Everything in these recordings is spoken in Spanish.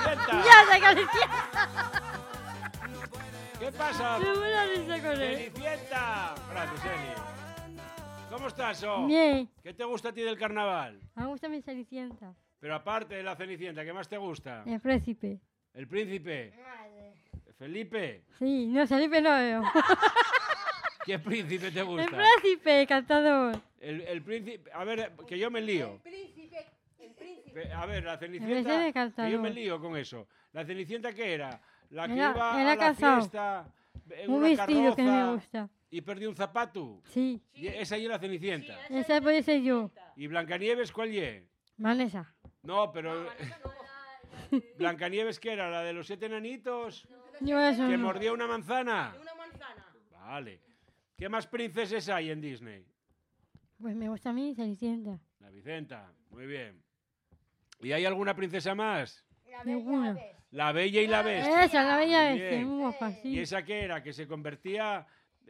Cenicienta. ¡Ya, la Cenicienta! ¿Qué pasa? Me voy a risa con él. Cenicienta. Gracias, Eli. ¿Cómo estás, oh? Bien. ¿Qué te gusta a ti del carnaval? Me gusta mi Cenicienta. Pero aparte de la Cenicienta, ¿qué más te gusta? El príncipe. ¿El príncipe? ¿Felipe? Sí, no, Felipe no veo. ¿Qué príncipe te El gusta? príncipe, cantador. El príncipe... A ver, que yo me lío. El príncipe. A ver, la Ese Cenicienta... de cantador. Que yo me lío con eso. ¿La Cenicienta qué era? La que Era- iba era a la casado. fiesta en Un una vestido que me carroza gusta. y perdió un zapato. Sí, Y esa y la Cenicienta. esa puede ser yo. ¿Y Blancanieves cuál ye? Vanessa. No, pero... ¿Blancanieves qué era? ¿La de los 7 enanitos? Yo eso ¿Que no. mordía una manzana? Una manzana. Vale. ¿Qué más princesas hay en Disney? Pues me gusta a mí Cenicienta. La Vicenta. Muy bien. ¿Y hay alguna princesa más? La Ninguna. bella bestia. La Bella y la Bestia. Esa, la bella Muy bestia, bien. muy guapa, ¿Y sí. esa qué era? Que se convertía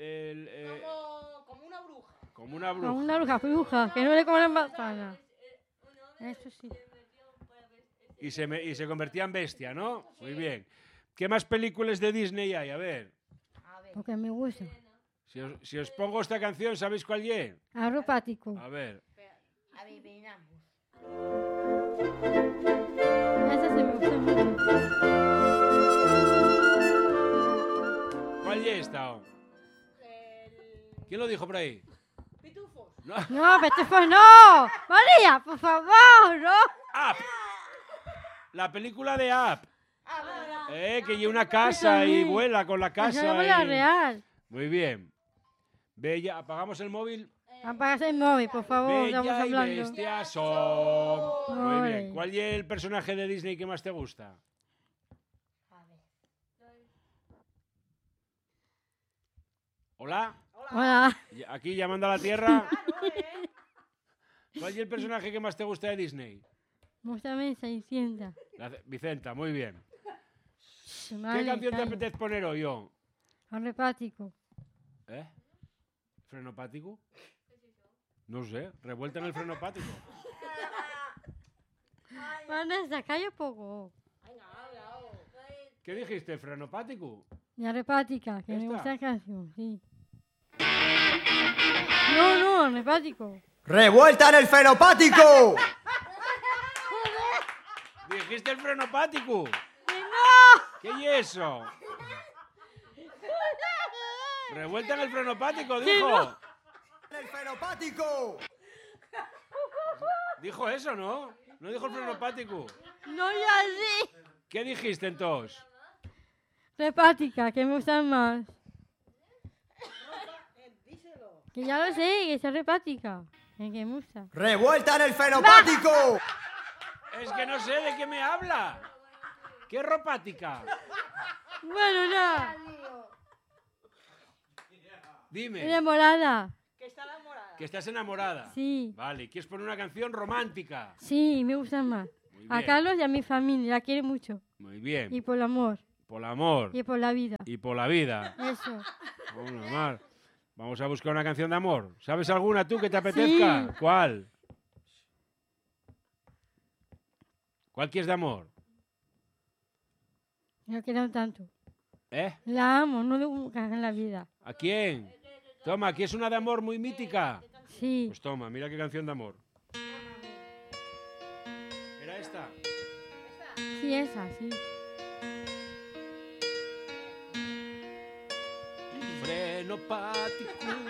Como una bruja. como una Como bruja. una bruja, que no le coman manzana. Eso sí. Y se convertía en bestia, ¿no? Muy bien. ¿Qué más películas de Disney hay? A ver. A ver. Porque me gusta. Si os pongo esta canción, ¿sabéis cuál es? Arropático. A ver. Adivinamos. Esa se me gusta mucho. ¿Cuál es esta? oh? El... ¿Quién lo dijo por ahí? Pitufos. No. No, Petufos, no. María, por favor, no. Up. La película de Up. Ah, Que lleva una casa y vuela con la Esa es la casa. bola y- real. Muy bien. Bella, apagamos el móvil. Apagas el móvil, por favor, estamos Bella y hablando. bestia son. Muy bien. Ole. ¿Cuál es el personaje de Disney que más te gusta? a ver. ¿Hola? Hola. Aquí llamando a la Tierra. Claro, ¿eh? ¿Cuál es el personaje que más te gusta de Disney? Me gusta a mí Cenicienta. Vicenta, muy bien. ¿Qué Vale, canción te calla. apetece poner hoy, yo? Arropático. ¿Eh? ¿Frenopático? No sé, revuelta en el frenopático. Vanessa, calla un poco. Venga, habla. Oh. ¿Qué dijiste? ¿Frenopático? Y arropática, que me ¿Esta? gusta la canción, sí. No, arropático. ¡Revuelta en el fenopático! ¿Dijiste el frenopático? ¿Qué es eso? Revuelta en el frenopático, dijo. ¡En el fenopático! Dijo eso, ¿no? No dijo el frenopático. No, ya sí. ¿Qué dijiste entonces? Repática, que me gusta más. Díselo. Que ya lo sé, que es repática. El que me gusta. ¡Revuelta en el fenopático! Es que no sé de qué me habla. ¿Qué ropática? Bueno, nada. Dime, Enamorada. Que está enamorada. que estás enamorada. Sí, Vale, ¿quieres poner una canción romántica? sí, me gusta más. Muy A bien. Carlos y a mi familia, la quiero mucho. Muy bien. Y por el amor, Por el amor y por la vida. y por la vida. Eso. Bueno, Mar, vamos a buscar una canción de amor. ¿Sabes alguna tú que te apetezca? Sí. ¿Cuál? ¿Cuál quieres de amor? No quiero tanto. ¿Eh? La amo, no lo cagar en la vida. ¿A quién? Toma, aquí es una de amor muy mítica. Sí. Pues toma, mira qué canción de amor. ¿Era esta? Sí, esa, sí. Frenopático.